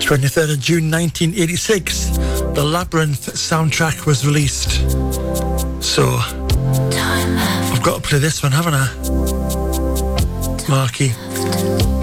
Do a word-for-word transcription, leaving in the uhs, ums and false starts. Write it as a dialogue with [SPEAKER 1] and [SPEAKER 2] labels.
[SPEAKER 1] twenty-third of June nineteen eighty-six, the Labyrinth soundtrack was released. So, I've got to play this one, haven't I? Marky.